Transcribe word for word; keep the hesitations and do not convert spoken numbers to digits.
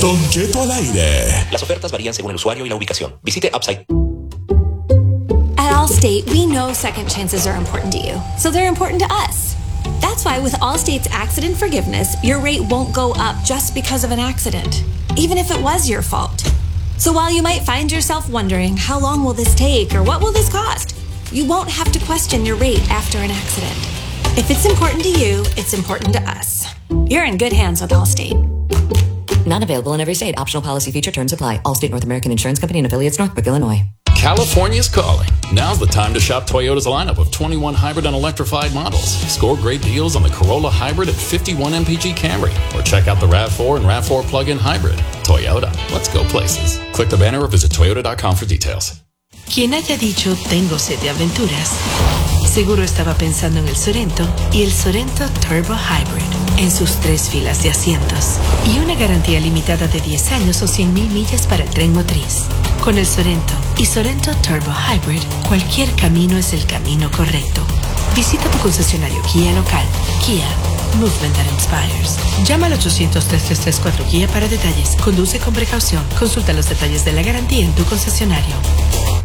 Don Cheto al aire. Las ofertas varían según el usuario y la ubicación. Visite Upside. At Allstate, we know second chances are important to you, so they're important to us. That's why with Allstate's accident forgiveness, your rate won't go up just because of an accident, even if it was your fault. So while you might find yourself wondering, how long will this take or what will this cost? You won't have to question your rate after an accident. If it's important to you, it's important to us. You're in good hands with Allstate. Not available in every state. Optional policy feature terms apply. Allstate North American Insurance Company and affiliates, Northbrook, Illinois. California's calling. Now's the time to shop Toyota's lineup of twenty-one hybrid and electrified models. Score great deals on the Corolla Hybrid and fifty-one M P G Camry. Or check out the RAV four and RAV four plug-in hybrid. Toyota. Let's go places. Click the banner or visit toyota dot com for details. Quien haya dicho tengo sed de aventuras, seguro estaba pensando en el Sorento y el Sorento Turbo Hybrid en sus tres filas de asientos y una garantía limitada de diez años o cien mil millas para el tren motriz. Con el Sorento y Sorento Turbo Hybrid, cualquier camino es el camino correcto. Visita tu concesionario Kia local. Kia, movement that inspires. Llama al ochocientos, tres tres tres, cuatro Kia para detalles. Conduce con precaución. Consulta los detalles de la garantía en tu concesionario.